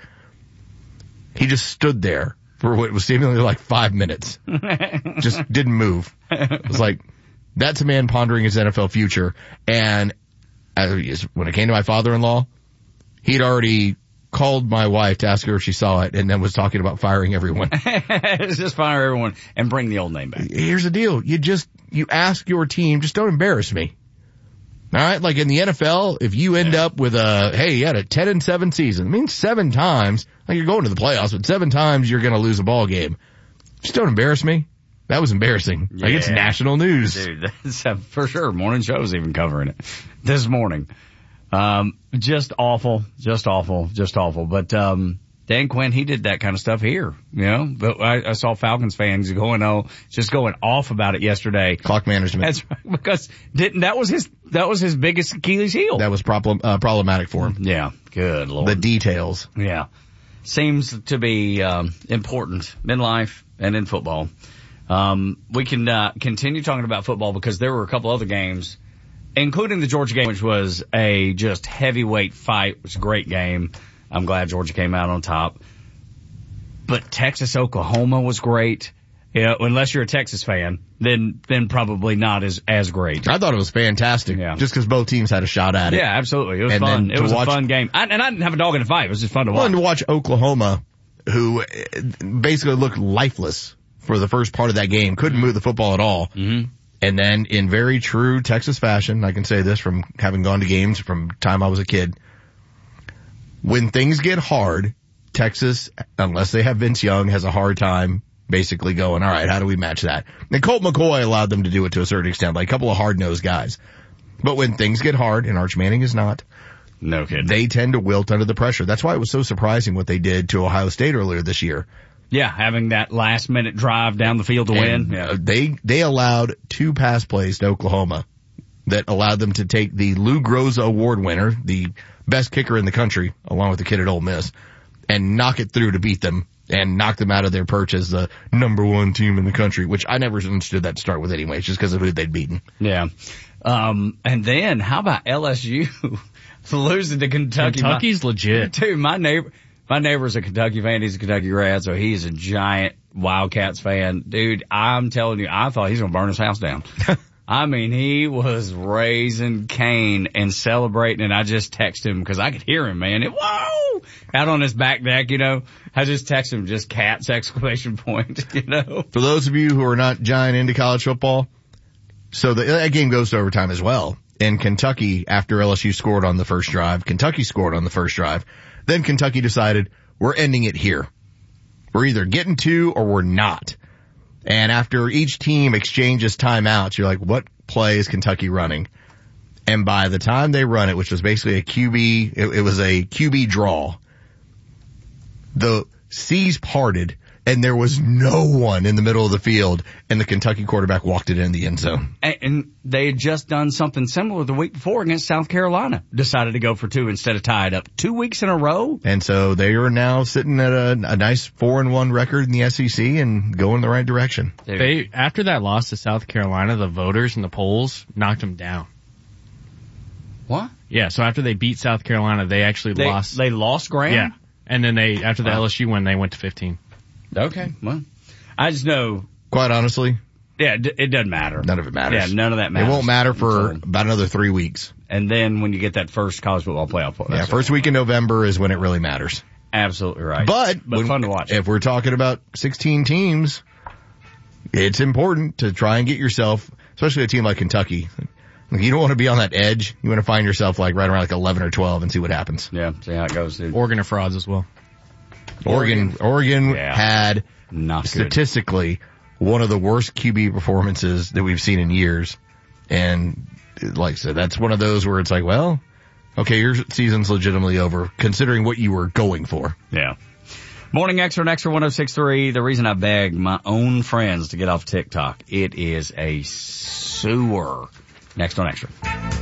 He just stood there for what was seemingly like 5 minutes. Just didn't move. It was like, that's a man pondering his NFL future. And when it came to my father-in-law, he'd already called my wife to ask her if she saw it and then was talking about firing everyone.
Just fire everyone and bring the old name back.
Here's the deal. You ask your team, just don't embarrass me. All right. Like in the NFL, if you end up with you had a 10-7 season, it means 7 times, like you're going to the playoffs, but 7 times you're going to lose a ball game. Just don't embarrass me. That was embarrassing.
Yeah.
Like it's national news.
Dude, that's for sure. Morning show's even covering it this morning. Just awful. But, Dan Quinn, he did that kind of stuff here, but I saw Falcons fans going off about it yesterday.
Clock management.
That's right, because that was his biggest Achilles heel.
That was problematic for him.
Yeah. Good Lord.
The details.
Yeah. Seems to be, important in life and in football. We can, continue talking about football because there were a couple other games, including the Georgia game, which was a just heavyweight fight. It was a great game. I'm glad Georgia came out on top. But Texas, Oklahoma was great. Unless you're a Texas fan, then probably not as great.
I thought it was fantastic.
Yeah.
Just because both teams had a shot at it.
Yeah, absolutely. It was fun. It was a fun game. I didn't have a dog in the fight. It was just fun to watch.
And to watch Oklahoma, who basically looked lifeless for the first part of that game, couldn't move the football at all.
Mm-hmm.
And then in very true Texas fashion, I can say this from having gone to games from time I was a kid, when things get hard, Texas, unless they have Vince Young, has a hard time basically going, all right, how do we match that? And Colt McCoy allowed them to do it to a certain extent, like a couple of hard-nosed guys. But when things get hard, and Arch Manning is not,
no kidding,
they tend to wilt under the pressure. That's why it was so surprising what they did to Ohio State earlier this year.
Yeah, having that last-minute drive down the field to win. Yeah.
They allowed 2 pass plays to Oklahoma that allowed them to take the Lou Groza Award winner, the best kicker in the country, along with the kid at Ole Miss, and knock it through to beat them and knock them out of their perch as the number 1 team in the country, which I never understood that to start with anyway, just because of who they'd beaten.
Yeah. And then how about LSU losing to Kentucky?
Kentucky's legit.
Dude, my neighbor's a Kentucky fan. He's a Kentucky grad, so he's a giant Wildcats fan. Dude, I'm telling you, I thought he's going to burn his house down. I mean, he was raising Cain and celebrating, and I just texted him because I could hear him, man. Whoa! Out on his back deck, I just texted him, just cats, exclamation point,
For those of you who are not giant into college football, so that game goes to overtime as well. In Kentucky, after LSU scored on the first drive, Kentucky scored on the first drive. Then Kentucky decided, we're ending it here. We're either getting 2 or we're not. And after each team exchanges timeouts, you're like, what play is Kentucky running? And by the time they run it, which was basically a QB, it was a QB draw, the seas parted and there was no one in the middle of the field, and the Kentucky quarterback walked it in the end zone.
And they had just done something similar the week before against South Carolina. Decided to go for 2 instead of tie it up 2 weeks in a row.
And so they are now sitting at a nice 4-1 record in the SEC and going in the right direction.
After that loss to South Carolina, the voters and the polls knocked them down.
What?
Yeah, so after they beat South Carolina, they actually lost.
They lost Graham?
Yeah. And then after the LSU win, they went to 15.
Okay, well, I just know.
Quite honestly.
Yeah, it doesn't matter.
None of it matters.
Yeah, none of that matters.
It won't matter for about another 3 weeks.
And then when you get that first college football playoff.
First week in November is when it really matters.
Absolutely right.
But
fun to watch.
If we're talking about 16 teams, it's important to try and get yourself, especially a team like Kentucky. You don't want to be on that edge. You want to find yourself right around 11 or 12 and see what happens.
Yeah, see how it goes, dude.
Oregon are frauds as well.
Oregon had
not
statistically one of the worst QB performances that we've seen in years. And like I said, that's one of those where it's like, well, okay, your season's legitimately over, considering what you were going for.
Yeah. Morning Extra and Extra 106.3. The reason I beg my own friends to get off TikTok, it is a sewer. Next on Extra.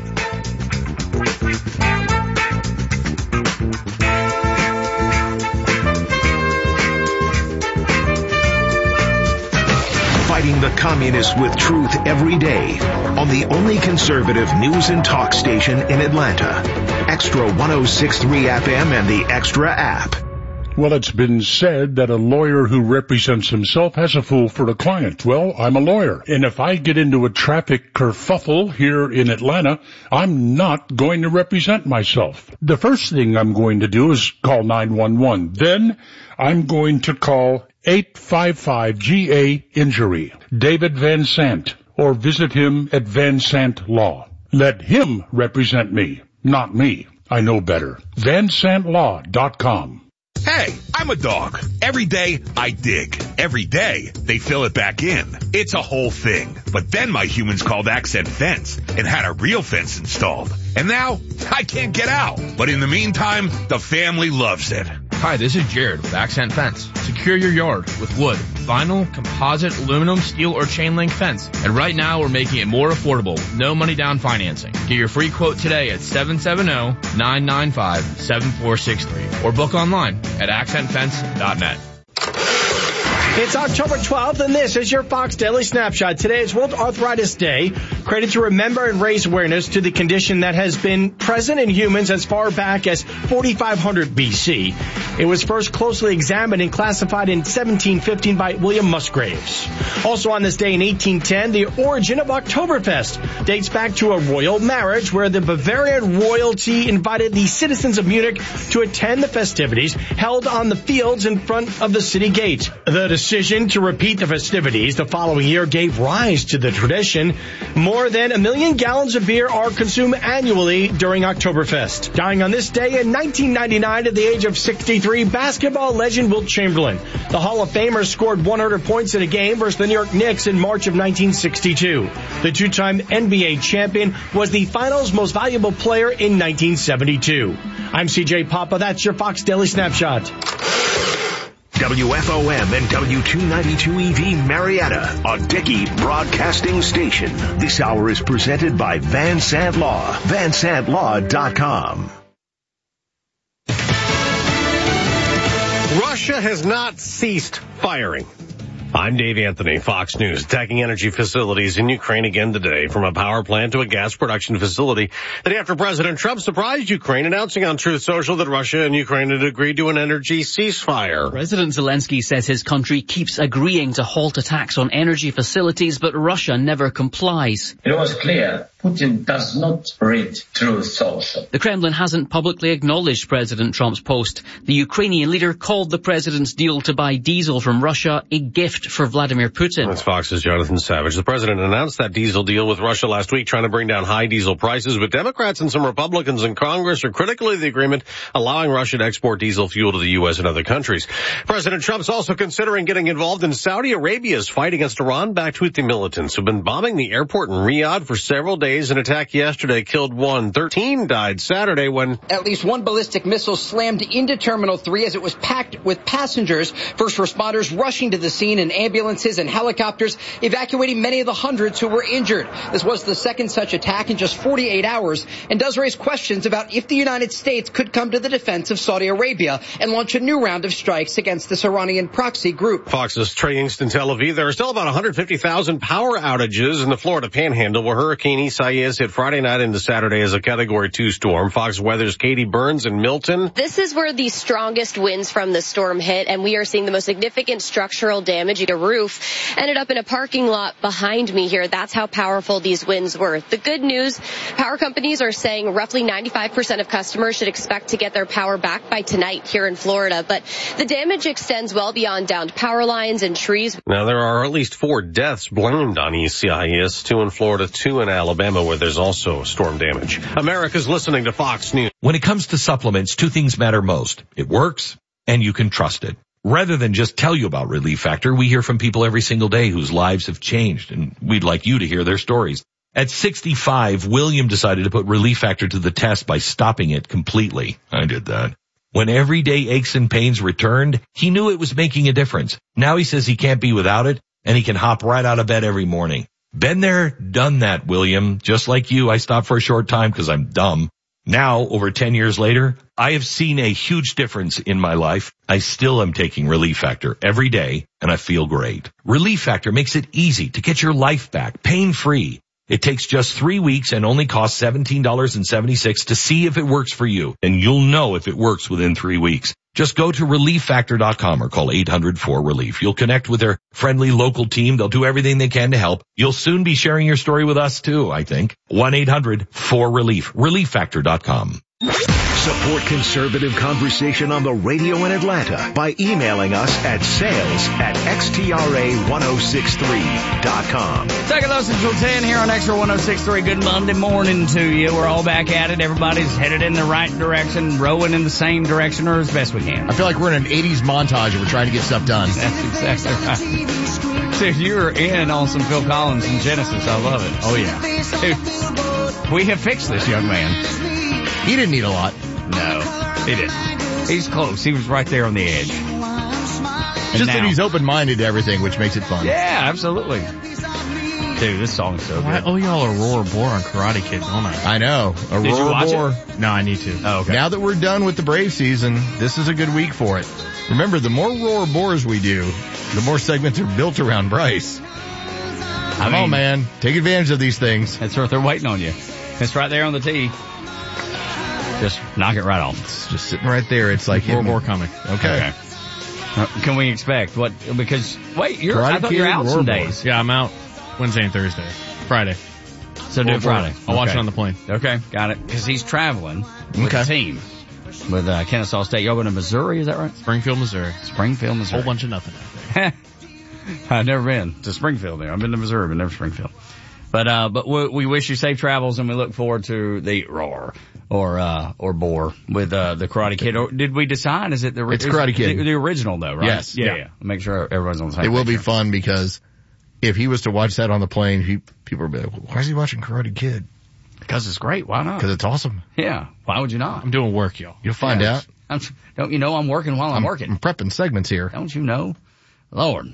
Fighting the communists with truth every day on the only conservative news and talk station in Atlanta. Extra 106.3 FM and the Extra app.
Well, it's been said that a lawyer who represents himself has a fool for a client. Well, I'm a lawyer, and if I get into a traffic kerfuffle here in Atlanta, I'm not going to represent myself. The first thing I'm going to do is call 911. Then I'm going to call 855-GA-INJURY, David Van Sant, or visit him at Van Sant Law. Let him represent me, not me. I know better. VanSantLaw.com.
Hey, I'm a dog. Every day I dig. Every day they fill it back in. It's a whole thing. But then my humans called Accent Fence and had a real fence installed. And now I can't get out. But in the meantime, the family loves it.
Hi, this is Jared with Accent Fence. Secure your yard with wood, vinyl, composite, aluminum, steel, or chain link fence. And right now we're making it more affordable. No money down financing. Get your free quote today at 770-995-7463 or book online at accentfence.net.
It's October 12th, and this is your Fox Daily Snapshot. Today is World Arthritis Day, created to remember and raise awareness to the condition that has been present in humans as far back as 4500 BC. It was first closely examined and classified in 1715 by William Musgraves. Also on this day in 1810, the origin of Oktoberfest dates back to a royal marriage where the Bavarian royalty invited the citizens of Munich to attend the festivities held on the fields in front of the city gate. The decision to repeat the festivities the following year gave rise to the tradition. More than 1 million gallons of beer are consumed annually during Oktoberfest. Dying on this day in 1999 at the age of 63, basketball legend Wilt Chamberlain. The Hall of Famer scored 100 points in a game versus the New York Knicks in March of 1962. The two-time NBA champion was the finals most valuable player in 1972. I'm CJ Papa. That's your Fox Daily Snapshot.
WFOM and W292EV Marietta, a Dickey broadcasting station. This hour is presented by Van Sant Law, VanSantLaw.com.
Russia has not ceased firing. I'm Dave Anthony, Fox News. Attacking energy facilities in Ukraine again today, from a power plant to a gas production facility. The day after President Trump surprised Ukraine, announcing on Truth Social that Russia and Ukraine had agreed to an energy ceasefire.
President Zelensky says his country keeps agreeing to halt attacks on energy facilities, but Russia never complies.
It was clear Putin does not read Truth Social.
The Kremlin hasn't publicly acknowledged President Trump's post. The Ukrainian leader called the president's deal to buy diesel from Russia a gift for Vladimir Putin.
That's Fox's Jonathan Savage. The president announced that diesel deal with Russia last week, trying to bring down high diesel prices, but Democrats and some Republicans in Congress are critical of the agreement, allowing Russia to export diesel fuel to the U.S. and other countries. President Trump's also considering getting involved in Saudi Arabia's fight against Iran-backed Houthi militants who've been bombing the airport in Riyadh for several days. An attack yesterday killed 1. 13 died Saturday when
at least one ballistic missile slammed into Terminal 3 as it was packed with passengers. First responders rushing to the scene in ambulances and helicopters, evacuating many of the hundreds who were injured. This was the second such attack in just 48 hours and does raise questions about if the United States could come to the defense of Saudi Arabia and launch a new round of strikes against this Iranian proxy group.
Fox's Trey Yingst in Tel Aviv. There are still about 150,000 power outages in the Florida Panhandle, where Hurricane Isaias hit Friday night into Saturday as a Category 2 storm. Fox Weather's Katie Burns in Milton.
This is where the strongest winds from the storm hit, and we are seeing the most significant structural damage. A roof ended up in a parking lot behind me here. That's how powerful these winds were. The good news, power companies are saying roughly 95% of customers should expect to get their power back by tonight here in Florida, but the damage extends well beyond downed power lines and trees.
Now, there are at least 4 deaths blamed on Isaias, 2 in Florida, 2 in Alabama, where there's also storm damage. America's listening to Fox News.
When it comes to supplements, 2 things matter most. It works, and you can trust it. Rather than just tell you about Relief Factor, we hear from people every single day whose lives have changed, and we'd like you to hear their stories. At 65, William decided to put Relief Factor to the test by stopping it completely. I did that. When everyday aches and pains returned, he knew it was making a difference. Now he says he can't be without it, and he can hop right out of bed every morning. Been there, done that, William. Just like you, I stopped for a short time because I'm dumb. Now, over 10 years later, I have seen a huge difference in my life. I still am taking Relief Factor every day, and I feel great. Relief Factor makes it easy to get your life back, pain-free. It takes just 3 weeks and only costs $17.76 to see if it works for you, and you'll know if it works within 3 weeks. Just go to ReliefFactor.com or call 800-4RELIEF. You'll connect with their friendly local team. They'll do everything they can to help. You'll soon be sharing your story with us too, I think. 1-800-4RELIEF. ReliefFactor.com.
Support conservative conversation on the radio in Atlanta by emailing us at sales@xtra1063.com.
Second those until 10 here on Extra 106.3. Good Monday morning to you. We're all back at it. Everybody's headed in the right direction, rowing in the same direction, or as best we can.
I feel like we're in an 80s montage and we're trying to get stuff done.
That's exactly right. Dude, you're in on some Phil Collins and Genesis. I love it.
Oh, yeah.
Dude, we have fixed this young man.
He didn't need a lot.
No, he didn't. He's close. He was right there on the edge.
Just that he's open-minded to everything, which makes it fun.
Yeah, absolutely. Dude, this song is so good.
I owe y'all Aurora Boar on Karate Kid, don't I?
I know. Aurora
Did you watch
Boar.
it?
No, I need to.
Oh, okay.
Now that we're done with the Brave season, this is a good week for it. Remember, the more Aurora Boars we do, the more segments are built around Bryce. Come on, man. Take advantage of these things.
That's right. They're waiting on you. It's right there on the tee. Just knock it right off.
It's just sitting right there. It's like
more coming.
Okay.
Can we expect what? Because wait, I thought you're out some days.
Yeah, I'm out Wednesday and Thursday. Friday.
So do Friday.
I'll watch it on the plane.
Okay, got it. Because he's traveling with the team with Kennesaw State. Y'all going to Missouri? Is that right?
Springfield, Missouri.
Springfield, Missouri.
Whole bunch of nothing out there.
I've never been to Springfield. There, I've been to Missouri, but never Springfield. But we wish you safe travels, and we look forward to the Roar or Boar with the Karate Kid. Or did we decide? Is it
It's Karate Kid,
the original though? Right?
Yes.
Yeah. Make sure everyone's on the same.
It will be fun because if he was to watch that on the plane, people would be like, "Why is he watching Karate Kid?"
Because it's great. Why not?
Because it's awesome.
Yeah. Why would you not?
I'm doing work, y'all.
You'll find out.
Don't you know I'm working while I'm working?
I'm prepping segments here.
Don't you know? Lord.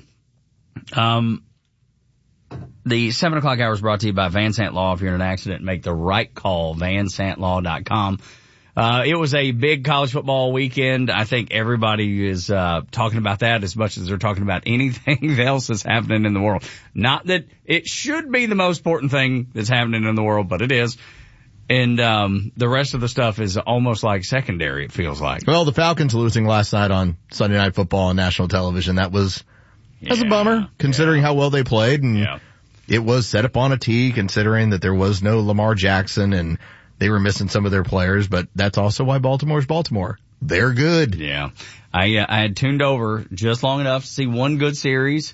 The 7 o'clock hour is brought to you by Van Sant Law. If you're in an accident, make the right call, vansantlaw.com. It was a big college football weekend. I think everybody is talking about that as much as they're talking about anything else that's happening in the world. Not that it should be the most important thing that's happening in the world, but it is. And the rest of the stuff is almost like secondary, it feels like.
Well, the Falcons losing last night on Sunday Night Football on national television, that's a bummer, considering how well they played. And it was set up on a tee, considering that there was no Lamar Jackson and they were missing some of their players. But that's also why Baltimore's Baltimore. They're good.
Yeah. I had tuned over just long enough to see one good series.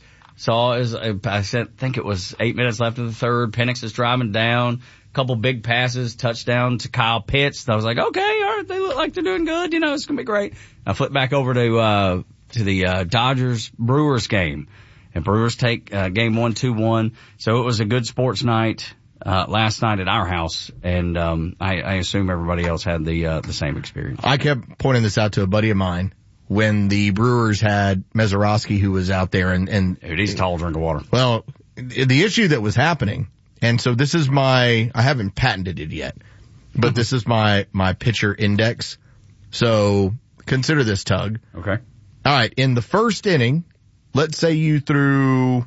I think it was 8 minutes left of the third. Penix is driving down. Couple big passes, touchdown to Kyle Pitts. I was like, okay, all right, they look like they're doing good. You know, it's going to be great. I flipped back over to the Dodgers-Brewers game. And Brewers take game 1, 2-1. So it was a good sports night last night at our house. And I assume everybody else had the same experience.
I kept pointing this out to a buddy of mine when the Brewers had Mazeroski, who was out there. And
dude, he's a tall drink of water.
Well, the issue that was happening, and so this is I haven't patented it yet, but this is my pitcher index. So consider this, Tug.
Okay.
All right. In the first inning, let's say you threw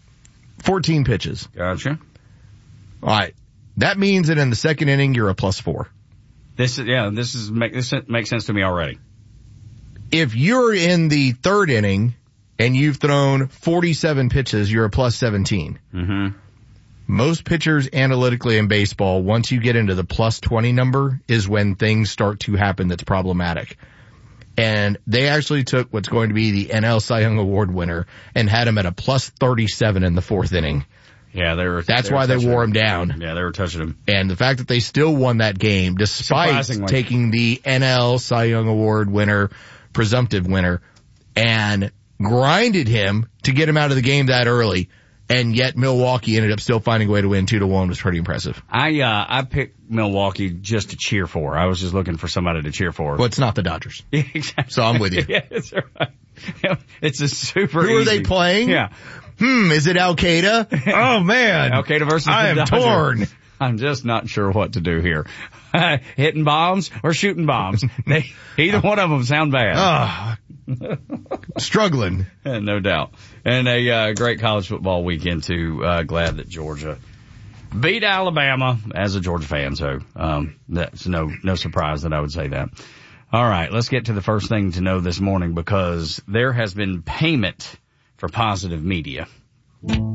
14 pitches.
Gotcha.
All right. That means that in the second inning, you're a +4.
This makes sense to me already.
If you're in the third inning and you've thrown 47 pitches, you're a +17.
Mm-hmm.
Most pitchers analytically in baseball, once you get into the +20 number, is when things start to happen that's problematic. And they actually took what's going to be the NL Cy Young Award winner and had him at a +37 in the fourth inning.
Yeah,
that's why they wore him down.
Yeah, they were touching him.
And the fact that they still won that game, despite taking the NL Cy Young Award winner, presumptive winner, and grinded him to get him out of the game that early. And yet Milwaukee ended up still finding a way to win 2-1. Was pretty impressive.
I picked Milwaukee just to cheer for. I was just looking for somebody to cheer for.
Well, it's not the Dodgers.
Yeah, exactly.
So I'm with you.
Yeah, that's right. It's a super
Who
easy.
are they playing?
Yeah.
Is it Al-Qaeda? Oh man.
Al-Qaeda versus
I
the
am
Dodgers.
torn.
I'm just not sure what to do here. Hitting bombs or shooting bombs. Either one of them sound bad.
Struggling.
No doubt. And a great college football weekend too. Glad that Georgia beat Alabama as a Georgia fan. So, that's no surprise that I would say that. All right. Let's get to the first thing to know this morning because there has been payment for Positive Media.